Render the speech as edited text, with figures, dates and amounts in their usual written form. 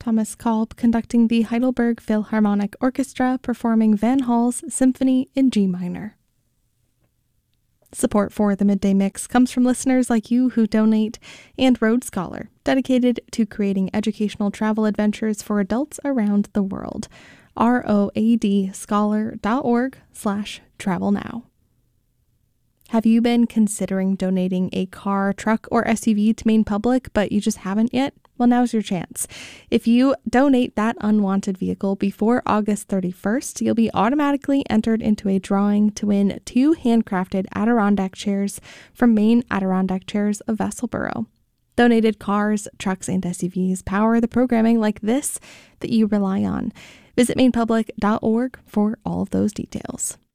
Thomas Kolb conducting the Heidelberg Philharmonic Orchestra performing Van Hall's Symphony in G minor. Support for the Midday Mix comes from listeners like you who donate, and Road Scholar, dedicated to creating educational travel adventures for adults around the world. roadscholar.org/travelnow. Have you been considering donating a car, truck, or SUV to Maine Public, but you just haven't yet? Well, now's your chance. If you donate that unwanted vehicle before August 31st, you'll be automatically entered into a drawing to win 2 handcrafted Adirondack chairs from Maine Adirondack Chairs of Vassalboro. Donated cars, trucks, and SUVs power the programming like this that you rely on. Visit mainepublic.org for all of those details.